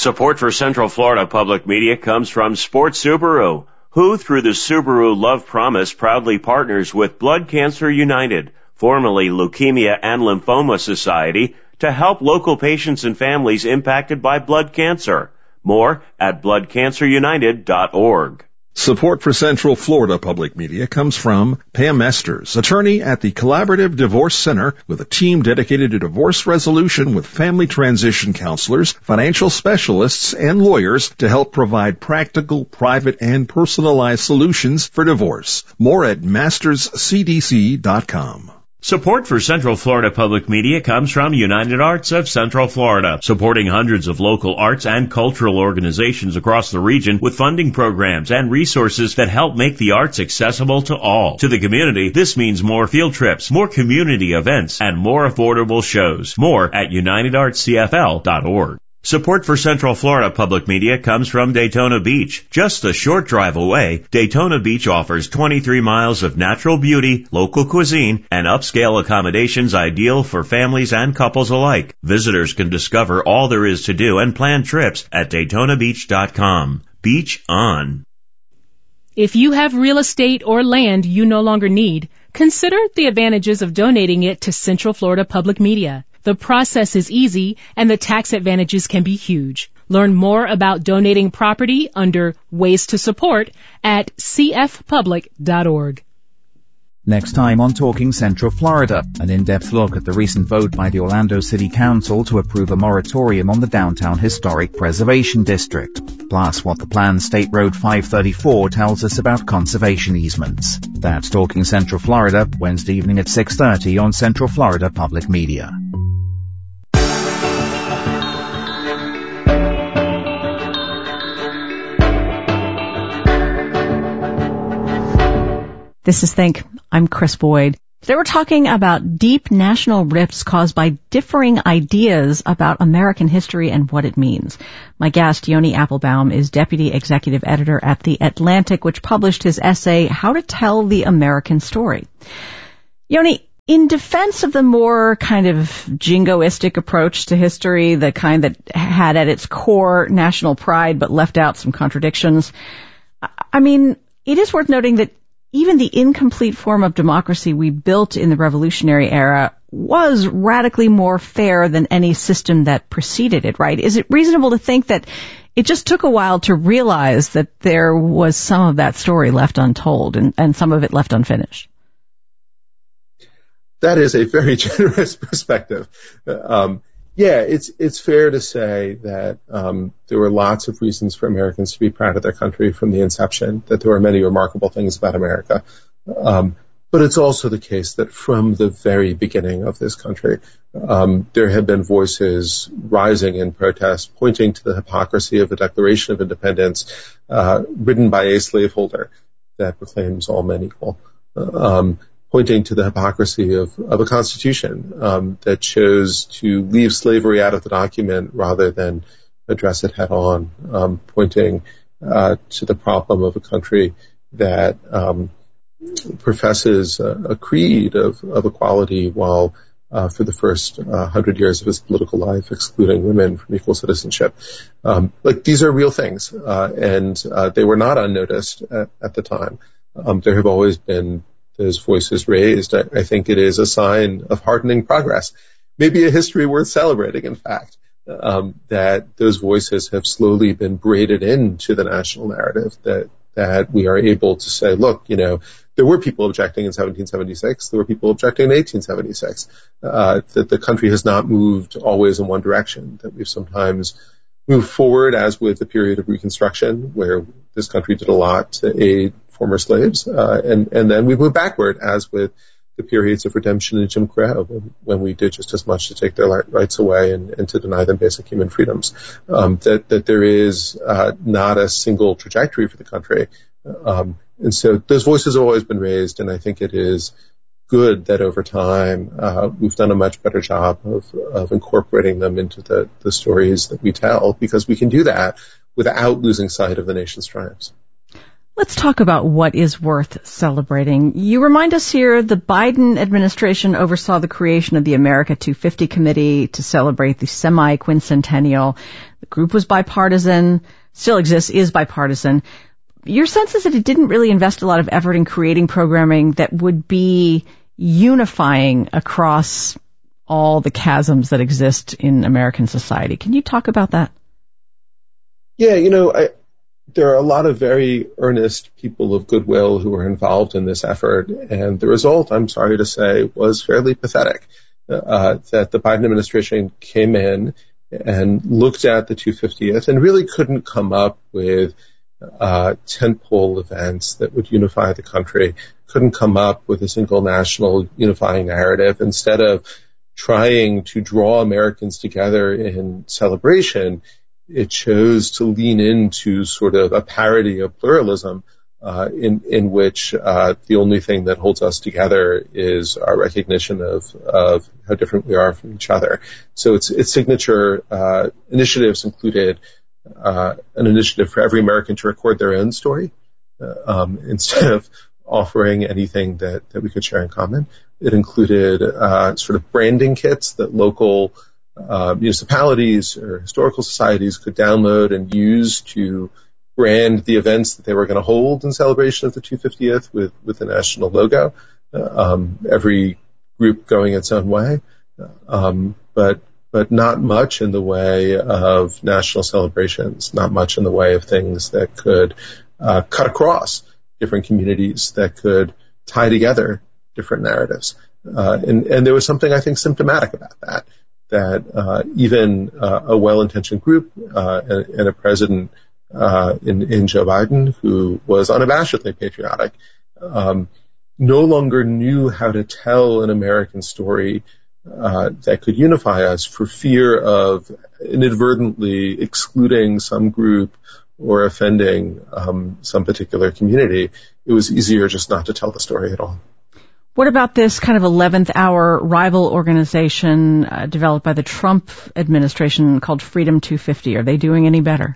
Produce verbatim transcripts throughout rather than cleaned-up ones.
Support for Central Florida Public Media comes from Sports Subaru, who, through the Subaru Love Promise, proudly partners with Blood Cancer United, formerly Leukemia and Lymphoma Society, to help local patients and families impacted by blood cancer. More at blood cancer united dot org. Support for Central Florida Public Media comes from Pam Esters, attorney at the Collaborative Divorce Center, with a team dedicated to divorce resolution with family transition counselors, financial specialists, and lawyers to help provide practical, private, and personalized solutions for divorce. More at masters c d c dot com. Support for Central Florida Public Media comes from United Arts of Central Florida, supporting hundreds of local arts and cultural organizations across the region with funding programs and resources that help make the arts accessible to all. To the community, this means more field trips, more community events, and more affordable shows. More at united arts c f l dot org. Support for Central Florida Public Media comes from Daytona Beach. Just a short drive away, Daytona Beach offers twenty-three miles of natural beauty, local cuisine, and upscale accommodations ideal for families and couples alike. Visitors can discover all there is to do and plan trips at daytona beach dot com. Beach on. If you have real estate or land you no longer need, consider the advantages of donating it to Central Florida Public Media. The process is easy, and the tax advantages can be huge. Learn more about donating property under Ways to Support at c f public dot org. Next time on Talking Central Florida, an in-depth look at the recent vote by the Orlando City Council to approve a moratorium on the Downtown Historic Preservation District, plus what the planned State Road five thirty-four tells us about conservation easements. That's Talking Central Florida, Wednesday evening at six thirty on Central Florida Public Media. This is Think. I'm Chris Boyd. Today we're talking about deep national rifts caused by differing ideas about American history and what it means. My guest, Yoni Applebaum, is Deputy Executive Editor at The Atlantic, which published his essay, How to Tell the American Story. Yoni, in defense of the more kind of jingoistic approach to history, the kind that had at its core national pride but left out some contradictions, I mean, it is worth noting that even the incomplete form of democracy we built in the Revolutionary era was radically more fair than any system that preceded it, right? Is it reasonable to think that it just took a while to realize that there was some of that story left untold and, and some of it left unfinished? That is a very generous perspective. Um, yeah, it's it's fair to say that um, there were lots of reasons for Americans to be proud of their country from the inception, that there were many remarkable things about America. Um, but it's also the case that from the very beginning of this country, um, there have been voices rising in protest, pointing to the hypocrisy of the Declaration of Independence, uh, written by a slaveholder that proclaims all men equal. Um, pointing to the hypocrisy of, of a constitution um, that chose to leave slavery out of the document rather than address it head on, um, pointing uh, to the problem of a country that um, professes a, a creed of, of equality while uh, for the first uh, hundred years of its political life excluding women from equal citizenship. Um, like these are real things, uh, and uh, they were not unnoticed at, at the time. Um, there have always been those voices raised. I, I think it is a sign of hardening progress, maybe a history worth celebrating, in fact, um, that those voices have slowly been braided into the national narrative, that that we are able to say, look, you know, there were people objecting in seventeen seventy-six, there were people objecting in eighteen seventy-six, uh, that the country has not moved always in one direction, that we've sometimes moved forward, as with the period of Reconstruction, where this country did a lot to aid former slaves, uh, and, and then we moved backward, as with the periods of redemption and Jim Crow, when, when we did just as much to take their rights away and, and to deny them basic human freedoms. Um, that, that there is uh, not a single trajectory for the country. Um, and so those voices have always been raised, and I think it is good that over time uh, we've done a much better job of, of incorporating them into the, the stories that we tell, because we can do that without losing sight of the nation's triumphs. Let's talk about what is worth celebrating. You remind us here the Biden administration oversaw the creation of the America two fifty Committee to celebrate the semi-quincentennial. The group was bipartisan, still exists, is bipartisan. Your sense is that it didn't really invest a lot of effort in creating programming that would be unifying across all the chasms that exist in American society. Can you talk about that? Yeah, you know, I, there are a lot of very earnest people of goodwill who were involved in this effort, and the result, I'm sorry to say, was fairly pathetic. Uh, that the Biden administration came in and looked at the two hundred fiftieth and really couldn't come up with uh, tentpole events that would unify the country, couldn't come up with a single national unifying narrative. Instead of trying to draw Americans together in celebration, it chose to lean into sort of a parody of pluralism, uh, in, in which, uh, the only thing that holds us together is our recognition of, of how different we are from each other. So its, its signature, uh, initiatives included, uh, an initiative for every American to record their own story, uh, um, instead of offering anything that, that we could share in common. It included, uh, sort of branding kits that local Uh, municipalities or historical societies could download and use to brand the events that they were going to hold in celebration of the two hundred fiftieth with, with the national logo. Uh, um, every group going its own way, um, but but not much in the way of national celebrations, not much in the way of things that could uh, cut across different communities, that could tie together different narratives. Uh, and, and there was something, I think, symptomatic about that. that uh, even uh, a well-intentioned group uh, and, and a president uh, in, in Joe Biden, who was unabashedly patriotic, um, no longer knew how to tell an American story uh, that could unify us for fear of inadvertently excluding some group or offending um, some particular community. It was easier just not to tell the story at all. What about this kind of eleventh hour rival organization uh, developed by the Trump administration called Freedom two fifty? Are they doing any better?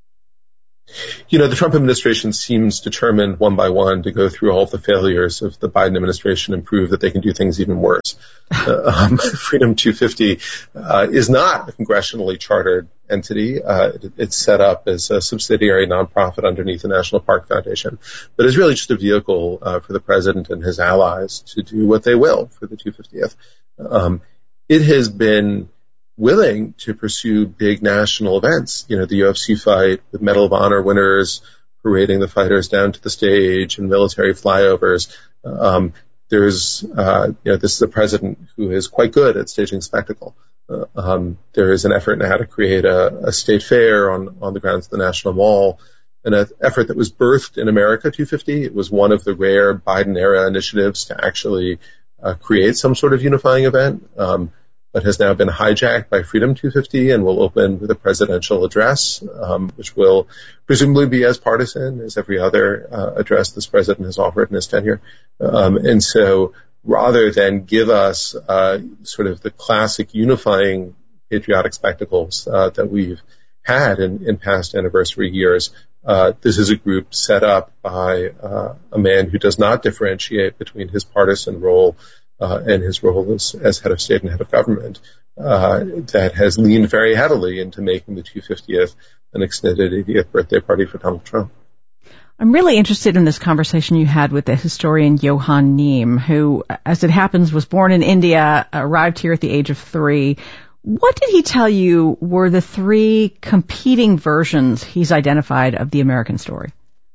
You know, the Trump administration seems determined one by one to go through all of the failures of the Biden administration and prove that they can do things even worse. uh, um, Freedom two fifty uh, is not a congressionally chartered entity. Uh, it, it's set up as a subsidiary nonprofit underneath the National Park Foundation, but is really just a vehicle uh, for the president and his allies to do what they will for the two hundred fiftieth. Um, it has been willing to pursue big national events, you know, the U F C fight with Medal of Honor winners parading the fighters down to the stage and military flyovers. Um, there's, uh, you know, this is a president who is quite good at staging spectacle. Uh, um, there is an effort now to create a, a state fair on, on the grounds of the National Mall, an effort that was birthed in America two fifty. It was one of the rare Biden-era initiatives to actually uh, create some sort of unifying event. Um, but has now been hijacked by Freedom two fifty and will open with a presidential address, um, which will presumably be as partisan as every other uh, address this president has offered in his tenure. Um, and so rather than give us uh, sort of the classic unifying patriotic spectacles uh, that we've had in, in past anniversary years, uh, this is a group set up by uh, a man who does not differentiate between his partisan role Uh, and his role as, as head of state and head of government, uh, that has leaned very heavily into making the two hundred fiftieth an extended eightieth birthday party for Donald Trump. I'm really interested in this conversation you had with the historian Johan Neem, who, as it happens, was born in India, arrived here at the age of three. What did he tell you were the three competing versions he's identified of the American story?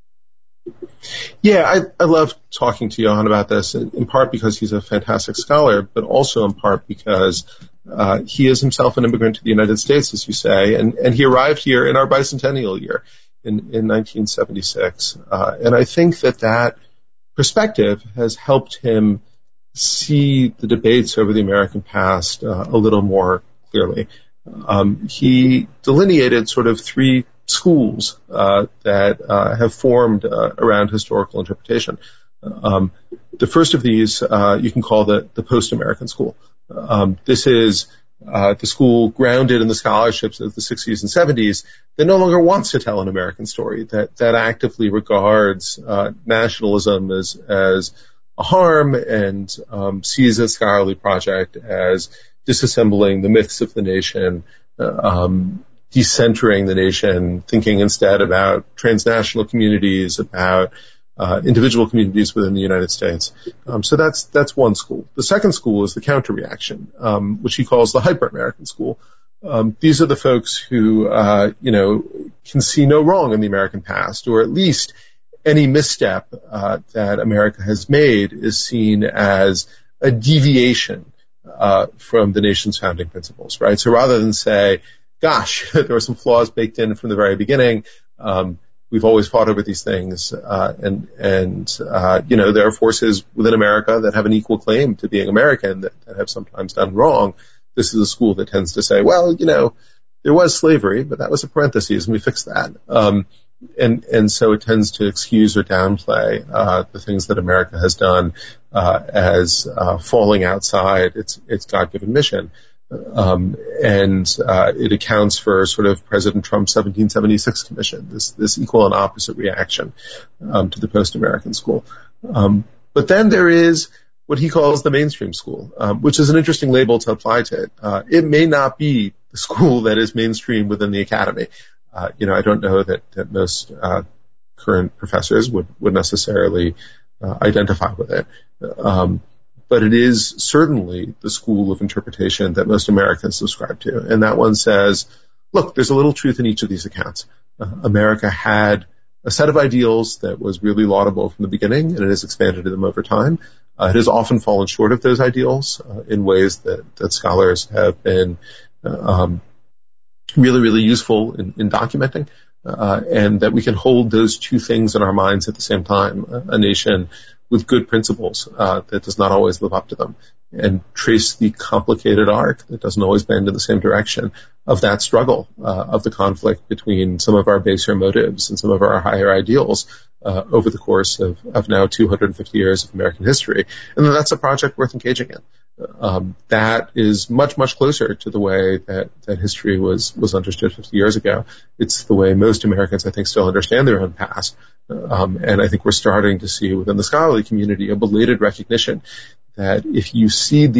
Yeah, I, I love talking to Johan about this, in part because he's a fantastic scholar, but also in part because uh, he is himself an immigrant to the United States, as you say, and, and he arrived here in our bicentennial year in, in nineteen seventy-six. Uh, and I think that that perspective has helped him see the debates over the American past uh, a little more clearly. Um, he delineated sort of three schools uh, that uh, have formed uh, around historical interpretation. Um, the first of these uh, you can call the, the post-American school. Um, this is uh, the school grounded in the scholarships of the sixties and seventies that no longer wants to tell an American story, that, that actively regards, uh, nationalism as, as a harm and, um, sees a scholarly project as disassembling the myths of the nation, uh, um, decentering the nation, thinking instead about transnational communities, about Uh, individual communities within the United States. Um, so that's that's one school. The second school is the counter-reaction, um, which he calls the hyper-American school. Um, these are the folks who, uh, you know, can see no wrong in the American past, or at least any misstep uh, that America has made is seen as a deviation uh, from the nation's founding principles, right? So rather than say, gosh, there were some flaws baked in from the very beginning, um, we've always fought over these things, uh, and, and, uh, you know, there are forces within America that have an equal claim to being American that, that have sometimes done wrong. This is a school that tends to say, well, you know, there was slavery, but that was a parenthesis and we fixed that. Um, and, and so it tends to excuse or downplay, uh, the things that America has done, uh, as, uh, falling outside its, its God-given mission. Um, and, uh, it accounts for sort of President Trump's seventeen seventy-six commission, this, this equal and opposite reaction, um, to the post-American school. Um, but then there is what he calls the mainstream school, um, which is an interesting label to apply to it. Uh, it may not be the school that is mainstream within the academy. Uh, you know, I don't know that, that most, uh, current professors would, would necessarily, uh, identify with it. Um, But it is certainly the school of interpretation that most Americans subscribe to. And that one says, look, there's a little truth in each of these accounts. Uh, America had a set of ideals that was really laudable from the beginning, and it has expanded them over time. Uh, it has often fallen short of those ideals uh, in ways that, that scholars have been uh, um, really, really useful in, in documenting. Uh, and that we can hold those two things in our minds at the same time. A, a nation with good principles uh, that does not always live up to them, and trace the complicated arc that doesn't always bend in the same direction of that struggle, uh, of the conflict between some of our baser motives and some of our higher ideals uh, over the course of, of now two hundred fifty years of American history. And then that's a project worth engaging in. Um, that is much, much closer to the way that, that history was, was understood fifty years ago. It's the way most Americans, I think, still understand their own past. Um, and I think we're starting to see within the scholarly community a belated recognition that if you see the